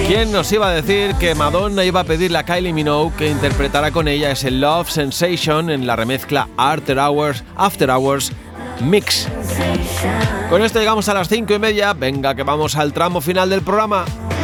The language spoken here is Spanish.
¿Quién nos iba a decir que Madonna iba a pedirle a Kylie Minogue que interpretara con ella ese Love Sensation en la remezcla After Hours Mix? Con esto llegamos a las 5:30. Venga, que vamos al tramo final del programa.